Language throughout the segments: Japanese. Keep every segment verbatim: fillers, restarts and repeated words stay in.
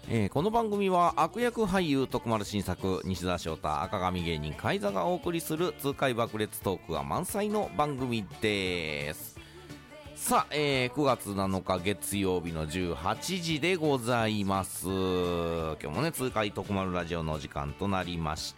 えー、この番組は悪役俳優徳丸新作西田翔太赤髪芸人海座がお送りする痛快爆裂トークが満載の番組です。さあ、えー、くがつなのか月曜日のじゅうはちじでございます。今日もね痛快徳丸ラジオのお時間となりました。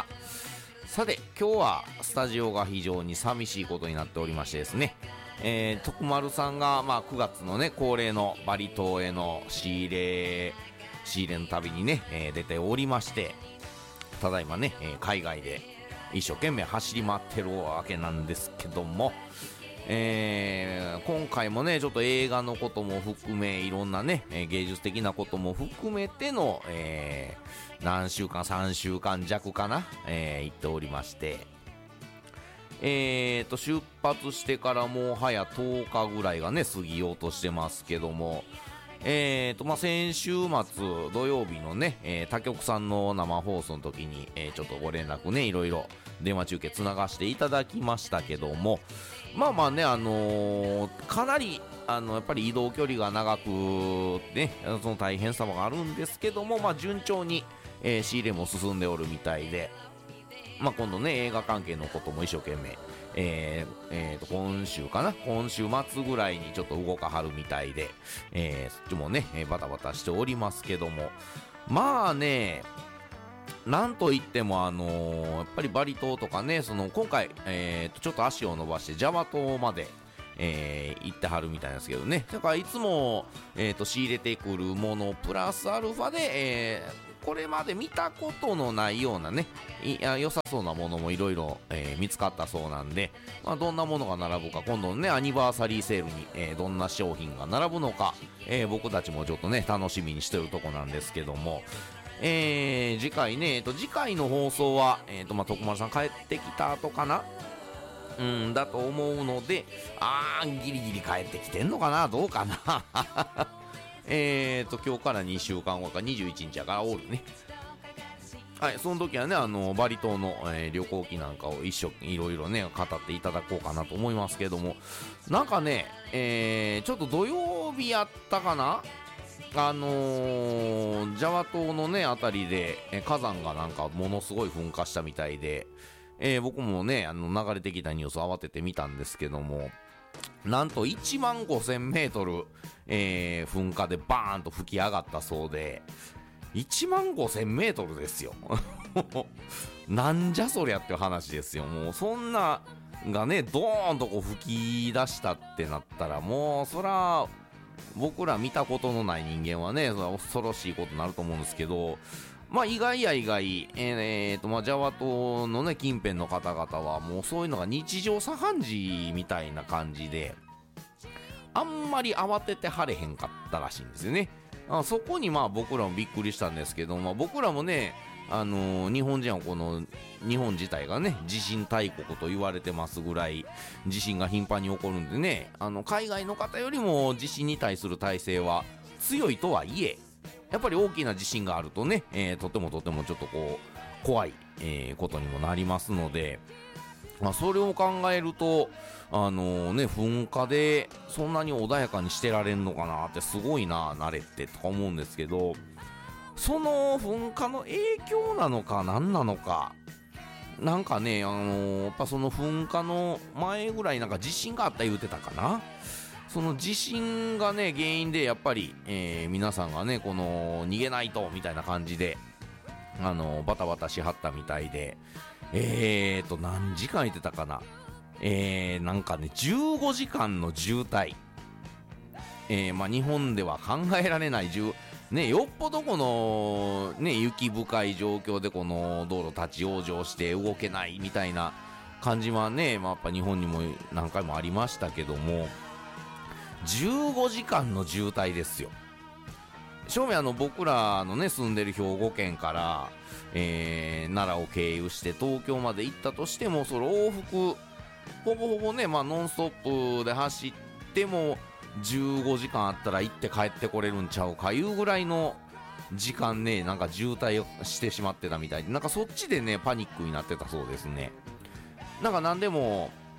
さて今日はスタジオが非常に寂しいことになっておりましてですね、えー、徳丸さんが、まあ、くがつのね恒例のバリ島への仕入れ仕入れの旅にね、えー、出ておりまして、ただいまね、えー、海外で一生懸命走り回ってるわけなんですけども、えー、今回もねちょっと映画のことも含めいろんなね芸術的なことも含めての、えー、何週間さんしゅうかん弱かな、えー、行っておりまして、えーと出発してからもう早とおかぐらいがね過ぎようとしてますけども、えーとまあ、先週末土曜日のね、えー、他局さんの生放送の時に、えー、ちょっとご連絡ねいろいろ電話中継つながしていただきましたけども、まあまあねあのー、かなりあのやっぱり移動距離が長くねその大変さもあるんですけども、まあ順調に、えー、仕入れも進んでおるみたいで、まあ今度ね映画関係のことも一生懸命えーえー、と今週かな今週末ぐらいにちょっと動かはるみたいで、えー、そっちもねバタバタしておりますけども、まあねなんといってもあのー、やっぱりバリ島とかねその今回、えー、とちょっと足を伸ばしてジャワ島まで、えー、行ってはるみたいなんですけどね、だからいつも、えー、と仕入れてくるものプラスアルファで、えーこれまで見たことのないようなねいや良さそうなものもいろいろ見つかったそうなんで、まあ、どんなものが並ぶか今度のねアニバーサリーセールに、えー、どんな商品が並ぶのか、えー、僕たちもちょっとね楽しみにしてるとこなんですけども、えー、次回ね、えー、と次回の放送は、えーとまあ、徳丸さん帰ってきた後かなうんだと思うので、あーギリギリ帰ってきてんのかなどうかなえーと今日からにしゅうかんごかにじゅういちにちやからおるね。はい、その時はねあのバリ島の、えー、旅行記なんかを一緒いろいろね語っていただこうかなと思いますけども、なんかね、えー、ちょっと土曜日やったかなあのー、ジャワ島のねあたりで、えー、火山がなんかものすごい噴火したみたいで、えー、僕もねあの流れてきたニュースを慌てて見たんですけども、なんといちまんごせんメートル、えー、噴火でバーンと吹き上がったそうで、いちまんごせんメートルですよなんじゃそりゃっていう話ですよ。もうそんながねドーンとこう吹き出したってなったら、もうそら僕ら見たことのない人間はねそれは恐ろしいことになると思うんですけど、まあ意外や意外、えーとまあジャワ島のね近辺の方々はもうそういうのが日常茶飯事みたいな感じで、あんまり慌ててはれへんかったらしいんですよね。あそこにまあ僕らもびっくりしたんですけど、まあ、僕らもねあのー、日本人はこの日本自体がね地震大国と言われてますぐらい地震が頻繁に起こるんでね、あの海外の方よりも地震に対する耐性は強いとはいえ、やっぱり大きな地震があるとね、えー、とてもとてもちょっとこう怖い、えー、ことにもなりますので、まあ、それを考えるとあのー、ね噴火でそんなに穏やかにしてられんのかなってすごいな慣れってとか思うんですけど、その噴火の影響なのか何なのかなんかね、あのー、やっぱその噴火の前ぐらいなんか地震があった言うてたかな。その地震がね原因でやっぱり、えー、皆さんがねこの逃げないとみたいな感じであのー、バタバタしはったみたいで、えーと何時間言ってたかな、えー、なんかねじゅうごじかんの渋滞、えー、まあ日本では考えられないね、よっぽどこのね雪深い状況でこの道路立ち往生して動けないみたいな感じはね、まあ、やっぱ日本にも何回もありましたけども、じゅうごじかんの渋滞ですよ。正味あの僕らのね住んでる兵庫県から、えー、奈良を経由して東京まで行ったとしても、それ往復ほぼほぼね、まあ、ノンストップで走ってもじゅうごじかんあったら行って帰ってこれるんちゃうかいうぐらいの時間ね、なんか渋滞をしてしまってたみたいで、なんかそっちでねパニックになってたそうですね。なんか何でも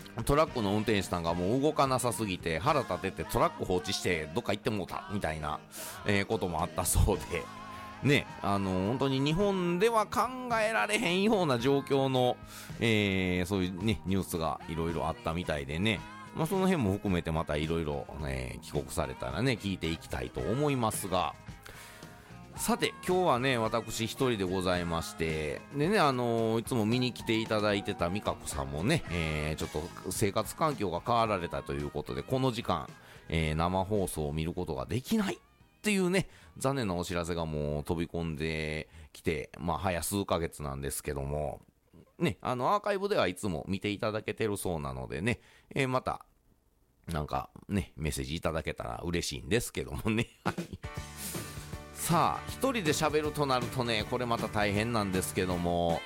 トラックの運転手さんがもう動かなさすぎて腹立ててトラック放置してどっか行ってもうたみたいな、えー、こともあったそうでね、あの本当に日本では考えられへんような状況の、えー、そういうねニュースがいろいろあったみたいでね、まあ、その辺も含めてまたいろいろ帰国されたらね聞いていきたいと思いますが、さて今日はね私一人でございまして、でねあのー、いつも見に来ていただいてた美香子さんもね、えー、ちょっと生活環境が変わられたということでこの時間、えー、生放送を見ることができないっていうね残念なお知らせがもう飛び込んできて、まあ早数ヶ月なんですけどもね、あのアーカイブではいつも見ていただけてるそうなのでね、えー、またなんかねメッセージいただけたら嬉しいんですけどもねさあ一人で喋るとなるとねこれまた大変なんですけども、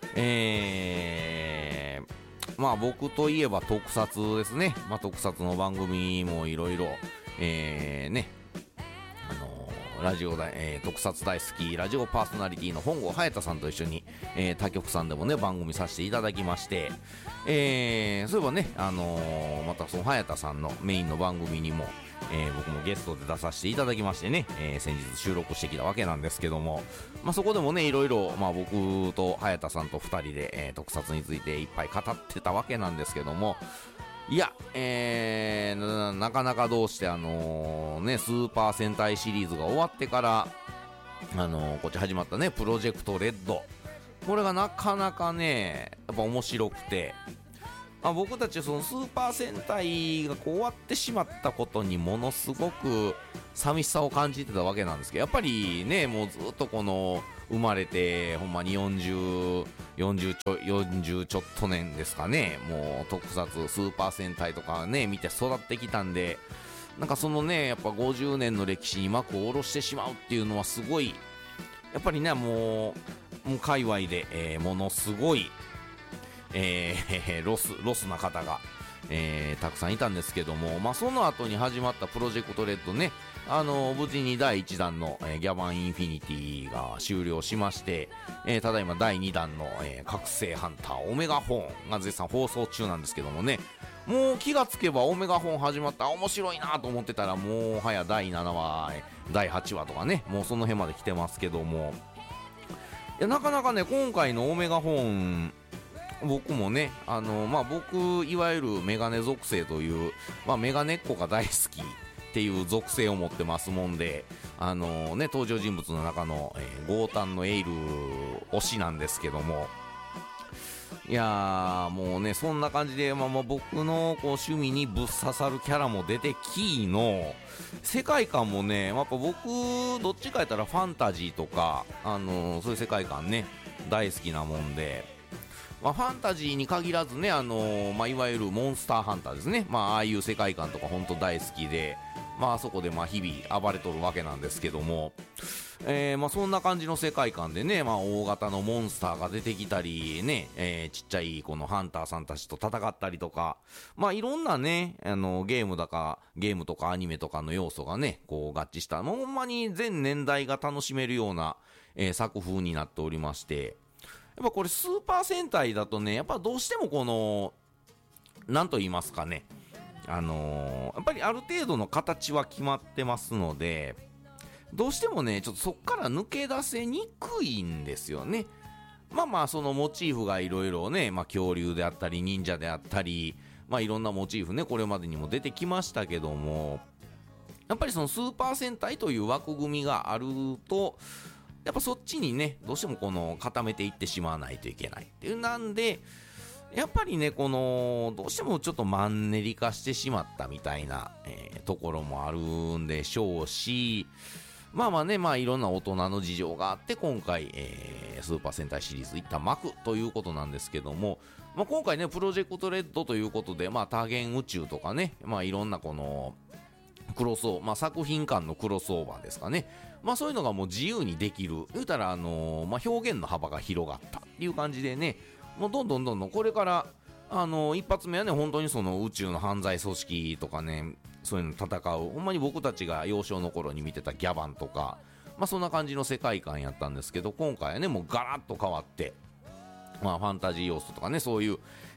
えー、まあ僕といえば特撮ですね、まあ、特撮の番組もいろいろえーねあのー、ラジオだ、えー、特撮大好きラジオパーソナリティの本郷隼人さんと一緒に、えー、他局さんでもね番組させていただきまして、えー、そういえばね、あのー、またその隼人さんのメインの番組にもえー、僕もゲストで出させていただきましてね、えー、先日収録してきたわけなんですけども、まあ、そこでもねいろいろ、まあ、僕と早田さんとふたりで、えー、特撮についていっぱい語ってたわけなんですけども、いや、えー、な, なかなかどうしてあのー、ねスーパー戦隊シリーズが終わってからあのー、こっち始まったねプロジェクトレッド、これがなかなかねやっぱ面白くて、まあ、僕たちそのスーパー戦隊がこう終わってしまったことにものすごく寂しさを感じてたわけなんですけど、やっぱりねもうずっとこの生まれてほんまによんじゅう、よんじゅうちょ、よんじゅうちょっと年ですかね、もう特撮スーパー戦隊とかね見て育ってきたんで、なんかそのねやっぱごじゅうねんの歴史に幕を下ろしてしまうっていうのはすごいやっぱりねもう、もう界隈で、えー、ものすごいえー、ロスロスな方が、えー、たくさんいたんですけども、まあ、その後に始まったプロジェクトレッドね、あの無事にだいいちだんの、えー、ギャバンインフィニティが終了しまして、えー、ただいまだいにだんの、えー、覚醒ハンターオメガホーンが絶賛放送中なんですけどもね、もう気がつけばオメガホーン始まった面白いなと思ってたらもうはやだいななわだいはちわとかねもうその辺まで来てますけども、いやなかなかね今回のオメガホーン僕もね、あのまあ、僕いわゆるメガネ属性という、まあ、メガネっ子が大好きっていう属性を持ってますもんで、あのね、登場人物の中の、えー、ゴータンのエイル推しなんですけども、いやーもうねそんな感じで、まあ、まあ僕のこう趣味にぶっ刺さるキャラも出てきの世界観もねやっぱ僕どっちかやったらファンタジーとか、あのー、そういう世界観ね大好きなもんで、まあ、ファンタジーに限らずね、あのーまあ、いわゆるモンスターハンターですね、まあ、ああいう世界観とか本当大好きで、まあ、あそこでまあ日々暴れとるわけなんですけども、えーまあ、そんな感じの世界観でね、まあ、大型のモンスターが出てきたりね、えー、ちっちゃいこのハンターさんたちと戦ったりとか、まあ、いろんなねあのゲームだかゲームとかアニメとかの要素がねこう合致した、もうほんまに全年代が楽しめるような、えー、作風になっておりまして、やっぱこれスーパー戦隊だとねやっぱどうしてもこのなんと言いますかね、あのー、やっぱりある程度の形は決まってますので、どうしてもねちょっとそっから抜け出せにくいんですよね。まあまあそのモチーフがいろいろね、まあ、恐竜であったり忍者であったり、まあいろんなモチーフねこれまでにも出てきましたけども、やっぱりそのスーパー戦隊という枠組みがあるとやっぱそっちにねどうしてもこの固めていってしまわないといけないっていう、なんでやっぱりねこのどうしてもちょっとマンネリ化してしまったみたいな、えー、ところもあるんでしょうし、まあまあねまあいろんな大人の事情があって今回、えー、スーパー戦隊シリーズ一旦幕ということなんですけども、まあ、今回ねプロジェクトレッドということで、まあ、多元宇宙とかね、まあいろんなこのクロスオーバー、まあ、作品間のクロスオーバーですかね、まあそういうのがもう自由にできる、言うたらあのー、まあ表現の幅が広がったっていう感じでね、もうどんどんどんどんこれからあのー、一発目はね本当にその宇宙の犯罪組織とかねそういうの戦う、ほんまに僕たちが幼少の頃に見てたギャバンとか、まあそんな感じの世界観やったんですけど、今回はねもうガラッと変わって、まあファンタジー要素とかねそういう、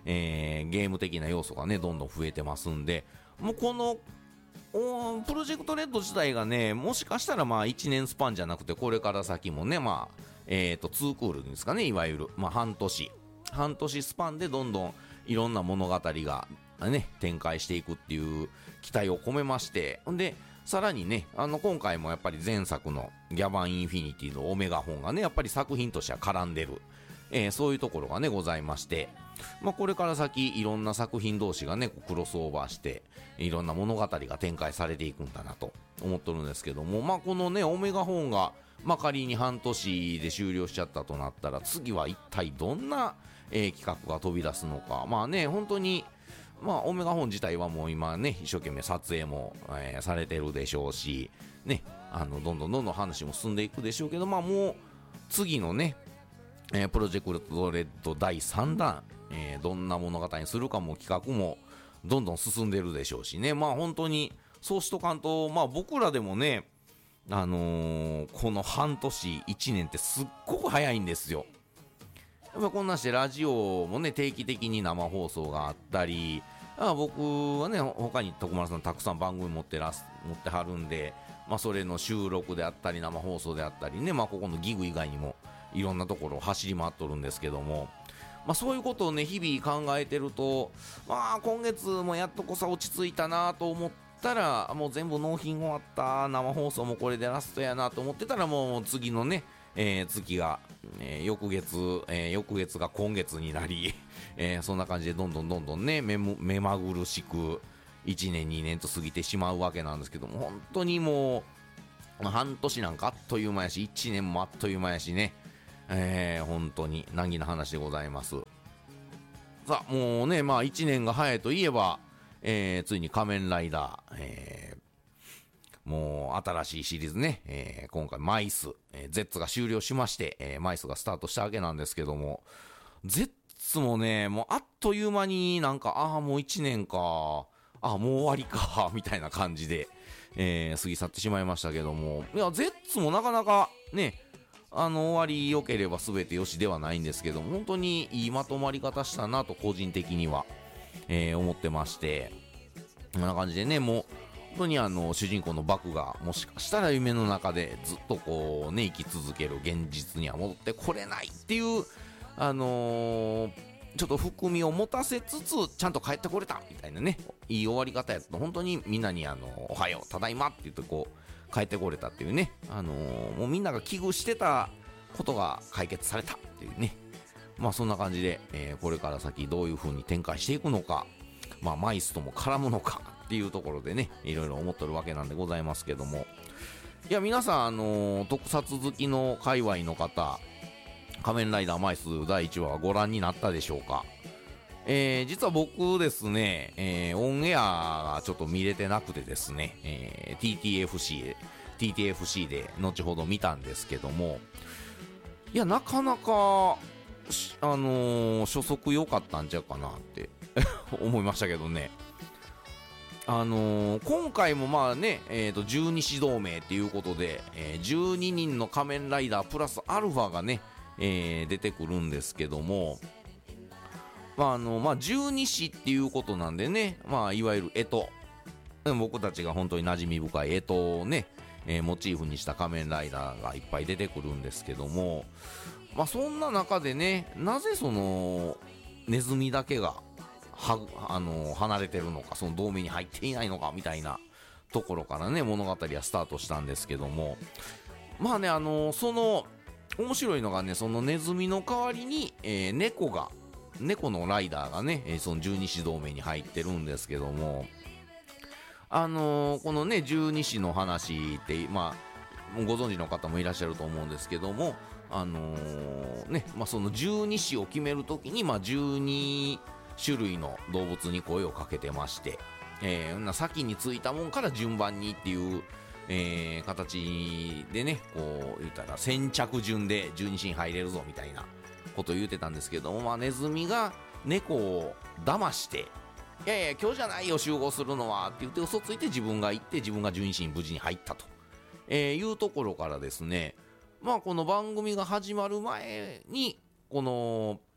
えー、ゲーム的な要素がねどんどん増えてますんで、もうこのプロジェクトレッド自体がね、もしかしたらまあいちねんスパンじゃなくて、これから先もね、まあえーとツークールですかね、いわゆる、まあ、半年半年スパンでどんどんいろんな物語がね展開していくっていう期待を込めまして、でさらにね、あの今回もやっぱり前作のギャバンインフィニティのオメガホンがねやっぱり作品としては絡んでる、えー、そういうところがねございまして、まあ、これから先いろんな作品同士がねクロスオーバーしていろんな物語が展開されていくんだなと思ってるんですけども、まあこのねオメガホンが、まあ、仮に半年で終了しちゃったとなったら、次は一体どんな、えー、企画が飛び出すのか。まあね本当にまあオメガホン自体はもう今ね一生懸命撮影も、えー、されてるでしょうしね、あのどんどんどんどん話も進んでいくでしょうけど、まあもう次のね、えー、プロジェクトレッドだいさんだん、えー、どんな物語にするかも企画もどんどん進んでるでしょうしね、まあ本当にそうしとかんと、まあ僕らでもね、あのー、この半年いちねんってすっごく早いんですよ。やっぱこんなしてラジオもね定期的に生放送があったり、あ僕はね他に徳丸さんたくさん番組持ってらす持ってはるんで、まあそれの収録であったり生放送であったりね、まあここのギグ以外にもいろんなところを走り回っとるんですけども、まあそういうことをね日々考えてると、まあ今月もやっとこさ落ち着いたなと思ったら、もう全部納品終わった、生放送もこれでラストやなと思ってたら、もう次のねえー、月が、えー、翌月、えー、翌月が今月になり、えー、そんな感じでどんどんどんどんね目む目まぐるしくいちねんにねんと過ぎてしまうわけなんですけども、本当にもう半年なんかあっという間やし、いちねんもあっという間やしね、えー、本当に難儀な話でございます。さあもうね、まあいちねんが早いといえば、えー、ついに仮面ライダー、えーもう新しいシリーズね、えー、今回マイス、えー、ゼッツが終了しまして、えー、マイスがスタートしたわけなんですけども、ゼッツもねもうあっという間になんか、ああもういちねんか、ああもう終わりかみたいな感じで、えー、過ぎ去ってしまいましたけども、いやゼッツもなかなかね、あの終わり良ければ全てよしではないんですけども、本当にいいまとまり方したなと個人的には、えー、思ってまして、こんな感じでね、もう本当にあの主人公のバクがもしかしたら夢の中でずっとこうね生き続ける、現実には戻ってこれないっていう、あのー、ちょっと含みを持たせつつちゃんと帰ってこれたみたいなね、いい終わり方やと、本当にみんなにあのおはようただいまって言ってこう帰ってこれたっていうね、あのー、もうみんなが危惧してたことが解決されたっていうね、まあそんな感じで、えー、これから先どういう風に展開していくのか、まあマイスとも絡むのかっていうところでね、いろいろ思ってるわけなんでございますけども、いや皆さん、あのー、特撮好きの界隈の方、仮面ライダーマイスだいいちわはご覧になったでしょうか。えー、実は僕ですね、えー、オンエアがちょっと見れてなくてですね、えー、ティーティーエフシー で ティーティーエフシー で後ほど見たんですけども、いやなかなかあのー、初速良かったんちゃうかなって思いましたけどね。あのー、今回もまあね、えーと、十二支同盟っていうことで、えー、じゅうににんの仮面ライダープラスアルファがね、えー、出てくるんですけども、まああのまあ、十二支っていうことなんでね、まあ、いわゆる干支、僕たちが本当に馴染み深い干支をね、えー、モチーフにした仮面ライダーがいっぱい出てくるんですけども、まあ、そんな中でね、なぜそのネズミだけがはあの離れてるのか、その同盟に入っていないのかみたいなところからね物語はスタートしたんですけども、まあね、あのその面白いのがね、そのネズミの代わりに、えー、猫が猫のライダーがね、えー、その十二支同盟に入ってるんですけども、あのー、このね十二支の話ってまあご存知の方もいらっしゃると思うんですけども、あのー、ね、まあその十二支を決めるときにまあじゅうに種類の動物に声をかけてまして、えー、先についたもんから順番にっていう、えー、形でね、こう言ったら先着順で十二支に入れるぞみたいなことを言ってたんですけども、まあ、ネズミが猫を騙して、いやいや今日じゃないよ集合するのはって言って嘘ついて自分が行って自分が十二支に無事に入ったと、えー、いうところからですね、まあこの番組が始まる前にこの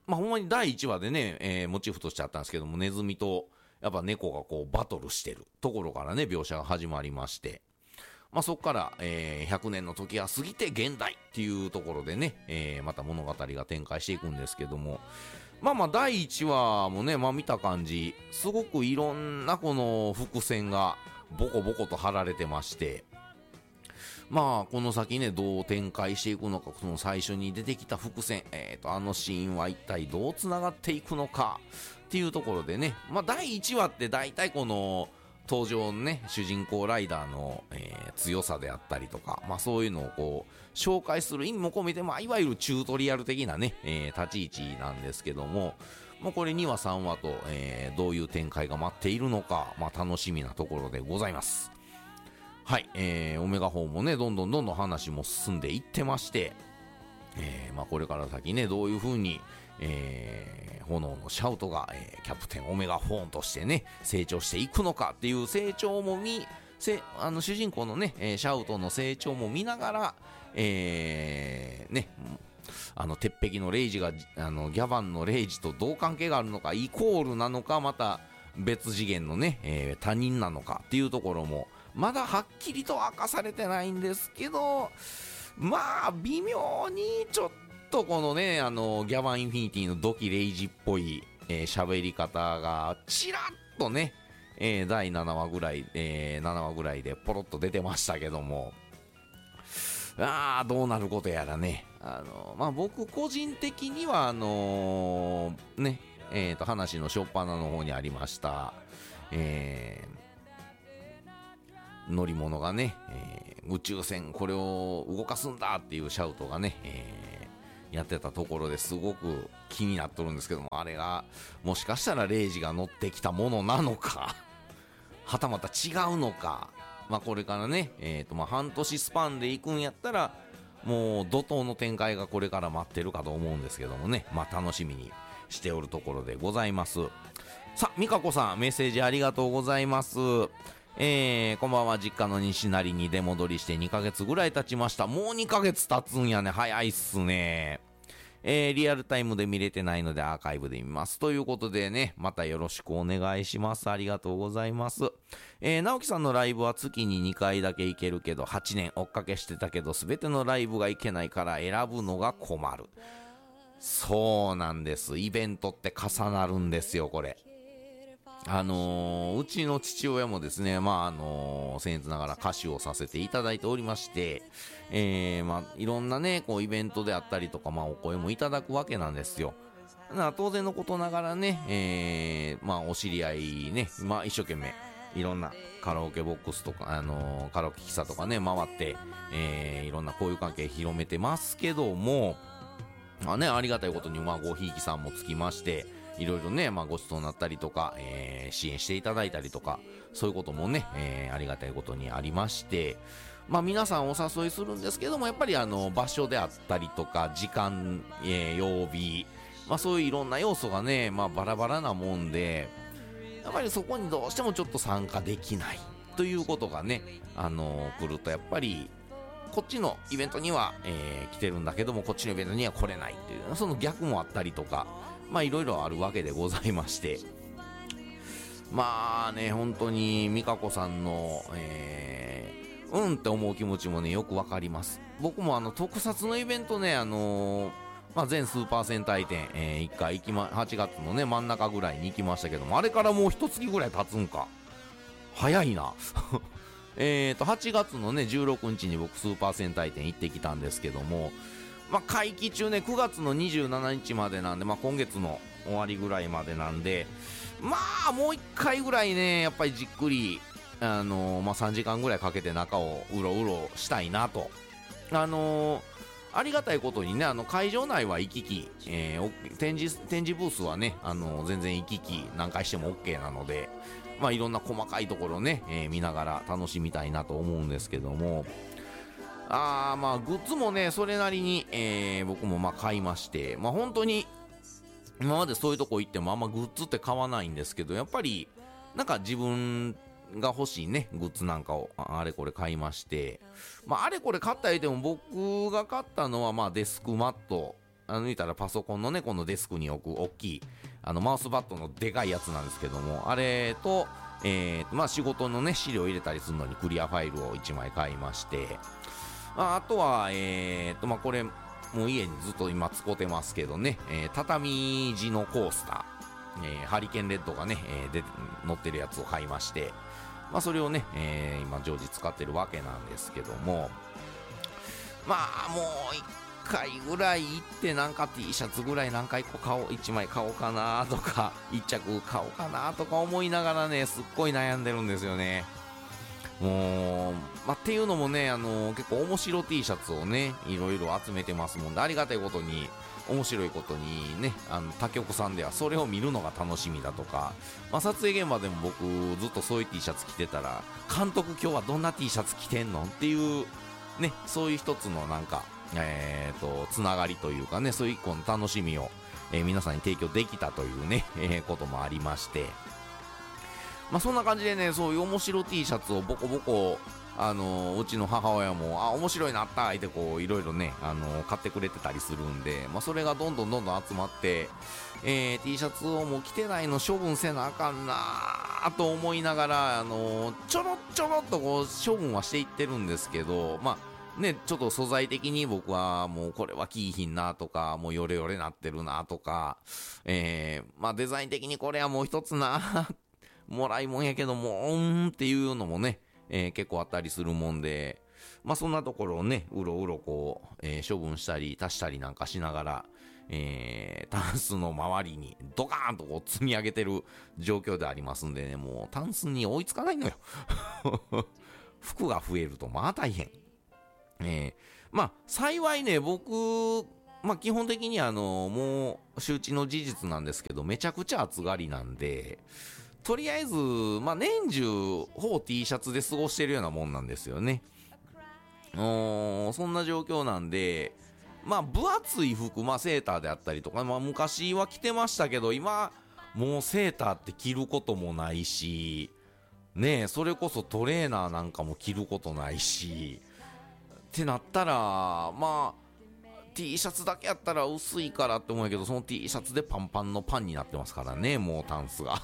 まあほんまにだいいちわでね、えー、モチーフとしてあったんですけども、ネズミとやっぱ猫がこうバトルしてるところからね描写が始まりまして、まあそこから、えー、ひゃくねんの時が過ぎて現代っていうところでね、えー、また物語が展開していくんですけども、まあまあだいいちわもね、まあ見た感じすごくいろんなこの伏線がボコボコと張られてまして、まあこの先ねどう展開していくのか、その最初に出てきた伏線、えーとあのシーンは一体どうつながっていくのかっていうところでね、まあだいいちわって大体この登場のね主人公ライダーの、えー強さであったりとか、まあそういうのをこう紹介する意味も込めて、まあいわゆるチュートリアル的なね、えー立ち位置なんですけども、まあこれにわさんわと、えーどういう展開が待っているのか、まあ楽しみなところでございます。はい、えー、オメガフォーもねどんどんどんどん話も進んでいってまして、えーまあ、これから先ねどういう風に、えー、炎のシャウトが、えー、キャプテンオメガフォーンとしてね成長していくのかっていう成長も見せあの主人公のね、えー、シャウトの成長も見ながら、えー、ねあの鉄壁のレイジがあのギャバンのレイジとどう関係があるのか、イコールなのか、また別次元のね、えー、他人なのかっていうところもまだはっきりと明かされてないんですけど、まあ微妙にちょっとこのねあのギャバンインフィニティのドキレイジっぽいえー、喋り方がちらっとね、えー、だいななわぐらい、えー、ななわぐらいでポロッと出てましたけども、あーどうなることやらね、あのまあ僕個人的にはあのー、ねえーと話の初っ端の方にありました、えー乗り物がね、えー、宇宙船これを動かすんだっていうシャウトがね、えー、やってたところですごく気になっとるんですけども、あれがもしかしたらレイジが乗ってきたものなのかはたまた違うのか、まあこれからね、えーとまあ半年スパンで行くんやったらもう怒涛の展開がこれから待ってるかと思うんですけどもね、まあ楽しみにしておるところでございます。さあ、美香子さんメッセージありがとうございます。えー、こんばんは。実家の西成に出戻りしてにかげつぐらい経ちました。もうにかげつ経つんやね。早いっすね。えー、リアルタイムで見れてないのでアーカイブで見ます。ということでね、またよろしくお願いします。ありがとうございます。えー、直樹さんのライブは月ににかいだけ行けるけど、はちねん追っかけしてたけど、すべてのライブが行けないから選ぶのが困る。そうなんです。イベントって重なるんですよ、これ。あのー、うちの父親もですね、まああのー、僭越ながら歌手をさせていただいておりまして、えー、まあいろんなねこうイベントであったりとか、まあお声もいただくわけなんですよ。だから当然のことながらね、えー、まあお知り合いね、まあ一生懸命いろんなカラオケボックスとか、あのー、カラオケ喫茶とかね回って、えー、いろんな交友関係広めてますけども、まあね、ありがたいことにまあごひいきさんもつきまして、いろいろね、まあ、ごちそうになったりとか、えー、支援していただいたりとか、そういうこともね、えー、ありがたいことにありまして、まあ、皆さんお誘いするんですけども、やっぱりあの場所であったりとか時間、えー、曜日、まあ、そういういろんな要素がね、まあ、バラバラなもんで、やっぱりそこにどうしてもちょっと参加できないということがね、あのー、来るとやっぱりこっちのイベントには、えー、来てるんだけども、こっちのイベントには来れないっていう、その逆もあったりとか、まあいろいろあるわけでございまして、まあね本当に美香子さんの、えー、うんって思う気持ちもねよくわかります。僕もあの特撮のイベントね、あのー、まあ、全スーパー戦隊展、えー、いっかい行きまはちがつのね真ん中ぐらいに行きましたけども、あれからもう一月ぐらい経つんか、早いなえーとはちがつのねじゅうろくにちに僕スーパー戦隊展行ってきたんですけども、まあ、会期中ねくがつのにじゅうしちにちまでなんで、まあ、今月の終わりぐらいまでなんで、まあもういっかいぐらいねやっぱりじっくり、あのーまあ、さんじかんぐらいかけて中をうろうろしたいなと。あのー、ありがたいことにね、あの会場内は行き来、えー、展示展示ブースはね、あのー、全然行き来何回しても OK なので、まあ、いろんな細かいところね、えー、見ながら楽しみたいなと思うんですけども、あーまあグッズもねそれなりに、えー、僕もまあ買いまして、まあ本当に今までそういうとこ行ってもあんまグッズって買わないんですけど、やっぱりなんか自分が欲しいねグッズなんかをあれこれ買いまして、まああれこれ買った言うても僕が買ったのはまあデスクマットあの、言ったらパソコンのね、このデスクに置く大きい、あの、マウスバットのでかいやつなんですけども、あれと、えー、まあ仕事のね、資料入れたりするのにクリアファイルをいちまい買いまして、まあ、あとは、えーと、まあこれ、もう家にずっと今使ってますけどね、えー、畳地のコースター、えー、ハリケーンレッドがね、えー、で乗ってるやつを買いまして、まあそれをね、えー、今常時使ってるわけなんですけども、まあもう一回ぐらい行ってなんか T シャツぐらい何回か買おう、いちまい買おうかなとか、いっ着買おうかなとか思いながらね、すっごい悩んでるんですよね。もう、まあ、っていうのもね、あのー、結構面白 T シャツをね、いろいろ集めてますもんで、ありがたいことに、面白いことにね、あの、他局さんではそれを見るのが楽しみだとか、まあ、撮影現場でも僕、ずっとそういう T シャツ着てたら、監督今日はどんな T シャツ着てんのっていう、ね、そういう一つのなんか、えーと、つながりというかね、そういう一個の楽しみを、えー、皆さんに提供できたというね、えー、こともありまして、まあそんな感じでね、そういう面白 T シャツをボコボコ、あのー、うちの母親も、あ、面白いなったってこう、いろいろね、あのー、買ってくれてたりするんで、まあそれがどんどんどんどん集まって、えー、T シャツをもう着てないの処分せなあかんなーと思いながら、あのー、ちょろちょろっとこう、処分はしていってるんですけど、まあ、ね、ちょっと素材的に僕はもうこれは着いひんなとか、もうヨレヨレなってるなとか、えー、まあデザイン的にこれはもう一つなもらいもんやけども、うーんっていうのもね、えー、結構あったりするもんで、まあそんなところをね、うろうろこう、えー、処分したり足したりなんかしながら、えー、タンスの周りにドカーンとこう積み上げてる状況でありますんでね、もうタンスに追いつかないのよ。服が増えるとまあ大変。えー、まあ幸いね、僕、まあ基本的にあの、もう周知の事実なんですけど、めちゃくちゃ暑がりなんで、とりあえず、まあ、年中、ほぼ T シャツで過ごしてるようなもんなんですよね。おー、そんな状況なんで、まあ、分厚い服、まあ、セーターであったりとか、まあ、昔は着てましたけど、今、もうセーターって着ることもないし、ねえ、それこそトレーナーなんかも着ることないし、ってなったら、まあ、T シャツだけやったら薄いからって思うけど、その T シャツでパンパンのパンになってますからね、もうタンスが。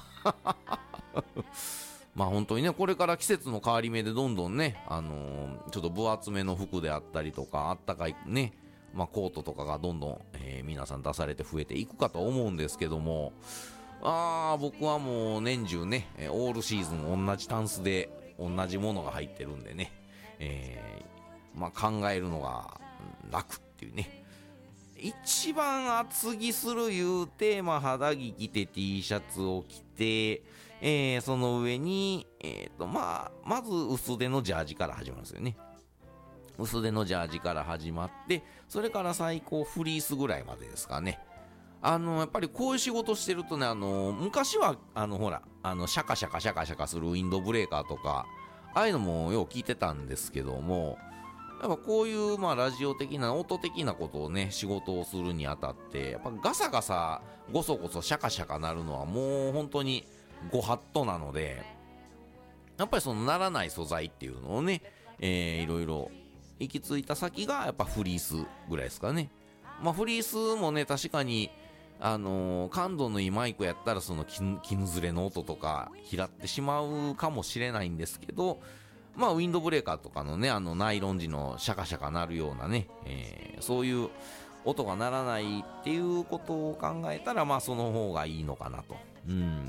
まあ本当にね、これから季節の変わり目でどんどんね、あのー、ちょっと分厚めの服であったりとか、あったかいね、まあコートとかがどんどん、えー、皆さん出されて増えていくかと思うんですけども、あー、僕はもう年中ね、オールシーズン同じタンスで同じものが入ってるんでね、えー、まあ考えるのが楽っていうね。一番厚着する言うて、まあ、肌着着て T シャツを着て、えー、その上に、えーと、まあ、まず薄手のジャージから始まるんですよね。薄手のジャージから始まって、それから最高フリースぐらいまでですかね。あの、やっぱりこういう仕事してるとね、あの、昔は、あの、ほら、あの、シャカシャカシャカシャカするウィンドブレーカーとか、ああいうのもよう聞いてたんですけども、やっぱこういうまあラジオ的な音的なことをね仕事をするにあたってやっぱガサガサゴソゴソシャカシャカなるのはもう本当にご法度なのでやっぱりそのならない素材っていうのをね、えー、いろいろ行き着いた先がやっぱフリースぐらいですかね。まあフリースもね確かにあのー、感度のいいマイクやったらその絹ずれの音とか拾ってしまうかもしれないんですけどまあ、ウィンドブレーカーとかのね、あの、ナイロン時のシャカシャカ鳴るようなね、えー、そういう音が鳴らないっていうことを考えたら、まあ、その方がいいのかなと、うん、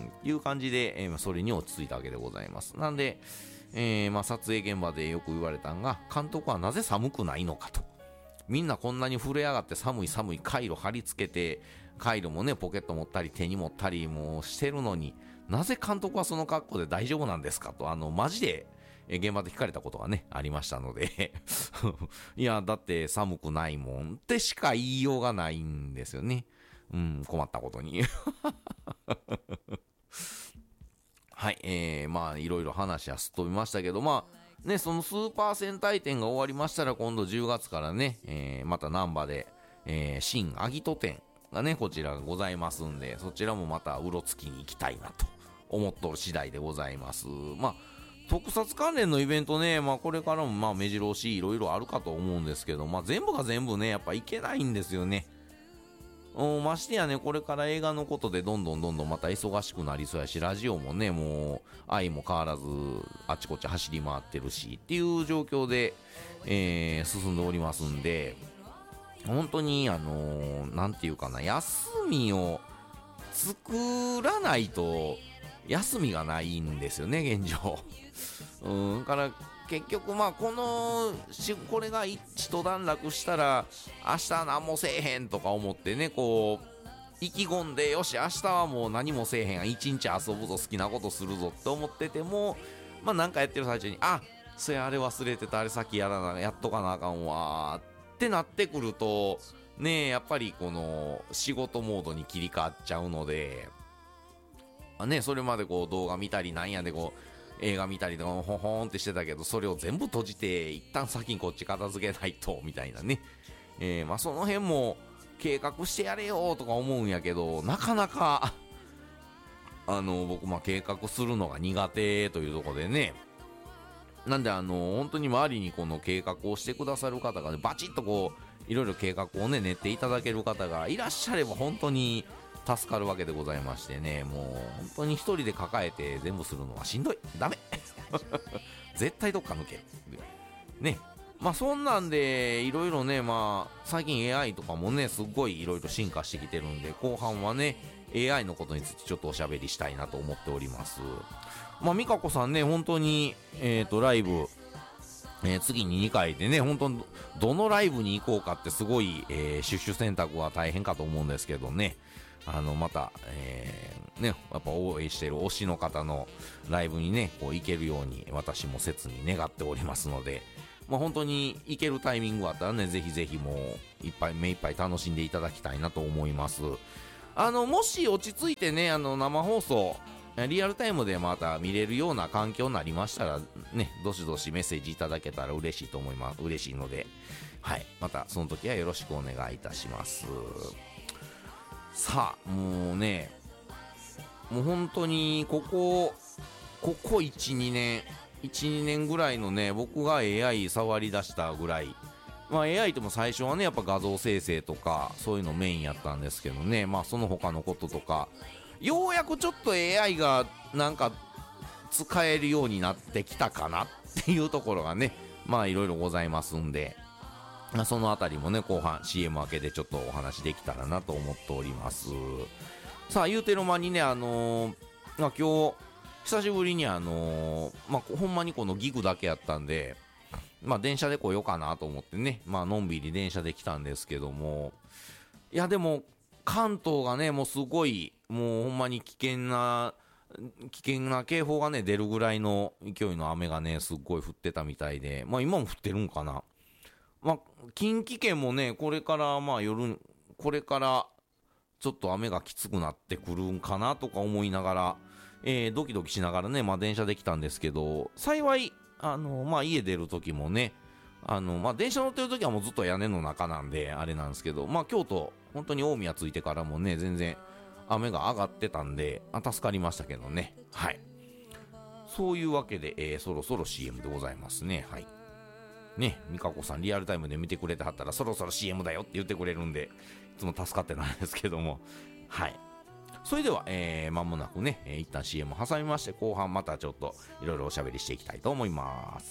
いう感じで、えー、それに落ち着いたわけでございます。なんで、えー、まあ、撮影現場でよく言われたのが、監督はなぜ寒くないのかと。みんなこんなに震え上がって寒い寒いカイロ貼り付けて、カイロもね、ポケット持ったり手に持ったりもしてるのに、なぜ監督はその格好で大丈夫なんですかと、あの、マジで、現場で聞かれたことがね、ありましたのでいや、だって寒くないもんってしか言いようがないんですよね。うん、困ったことにはい、えー、まあ、いろいろ話はすっ飛びましたけど、まあ、ね、そのスーパー戦隊展が終わりましたら、今度じゅうがつからね、えー、また難波で、えー、新アギト展がね、こちらがございますんで、そちらもまたうろつきに行きたいなと思っとる次第でございます。まあ特撮関連のイベントね、まあこれからもまあ目白押しいろいろあるかと思うんですけど、まあ全部が全部ね、やっぱいけないんですよね。 うん、ましてやね、これから映画のことでどんどんどんどんまた忙しくなりそうやし、ラジオもね、もう愛も変わらずあちこち走り回ってるしっていう状況で、えー進んでおりますんで、本当にあのーなんていうかな、休みを作らないと休みがないんですよね、現状。うん、から結局まあこのしこれが一段落したら明日何もせえへんとか思ってね、こう意気込んで、よし明日はもう何もせえへん、一日遊ぶぞ、好きなことするぞって思ってても、まあなんかやってる最中に、あ、それあれ忘れてた、あれさっきやらなやっとかなあかんわってなってくるとねえ、やっぱりこの仕事モードに切り替わっちゃうので、まあね、それまでこう動画見たりなんやでこう映画見たりとかほほーんってしてたけど、それを全部閉じて一旦先にこっち片付けないとみたいなね、えー、まあその辺も計画してやれよとか思うんやけど、なかなかあの僕まあ計画するのが苦手というところでね、なんであの本当に周りにこの計画をしてくださる方がね、バチッとこういろいろ計画をね練っていただける方がいらっしゃれば本当に助かるわけでございましてね、もう本当に一人で抱えて全部するのはしんどい、ダメ絶対どっか抜けるね。まあそんなんでいろいろね、まあ最近 エーアイ とかもねすっごいいろいろ進化してきてるんで、後半はね エーアイ のことについてちょっとおしゃべりしたいなと思っております。まあ美香子さんね、本当にえっとライブ、えー、次ににかいでね、本当にどのライブに行こうかってすごい、えー、シュッシュ選択は大変かと思うんですけどね、あのまた、えー、ね、やっぱ応援している推しの方のライブにねこう行けるように私も切に願っておりますので、まあ、本当に行けるタイミングがあったらね、ぜひぜひもういっぱい目いっぱい楽しんでいただきたいなと思います。あのもし落ち着いてね、あの生放送リアルタイムでまた見れるような環境になりましたらね、どしどしメッセージいただけたら嬉しいと思います。嬉しいので、はい、またその時はよろしくお願いいたします。さあもうね、もう本当にここここいち、にねんいち、にねんぐらいのね、僕が エーアイ 触り出したぐらい、まあ エーアイ とも最初はねやっぱ画像生成とかそういうのメインやったんですけどね、まあその他のこととかようやくちょっと エーアイ がなんか使えるようになってきたかなっていうところがね、まあいろいろございますんで、そのあたりもね後半 シーエム 明けでちょっとお話できたらなと思っております。さあ言うてる間にね、あのー、まあ今日久しぶりにあのー、まあほんまにこのギグだけやったんで、まあ電車で来ようかなと思ってね、まあのんびり電車で来たんですけども、いやでも関東がねもうすごいもうほんまに危険な危険な警報がね出るぐらいの勢いの雨がねすっごい降ってたみたいで、まあ今も降ってるんかな。まあ近畿圏もねこれからまあ夜これからちょっと雨がきつくなってくるんかなとか思いながら、えー、ドキドキしながらねまあ電車で来たんですけど、幸いあのまあ家出る時もね、あのまあ電車乗ってる時はもうずっと屋根の中なんであれなんですけど、まあ京都本当に大宮着いてからもね全然雨が上がってたんで、あ助かりましたけどね。はい、そういうわけで、えー、そろそろ シーエム でございますね。はいね、美香子さんリアルタイムで見てくれてはったらそろそろ シーエム だよって言ってくれるんでいつも助かってなんですけども、はい、それでは、えー、間もなくね、えー、一旦 シーエム 挟みまして後半またちょっといろいろおしゃべりしていきたいと思います。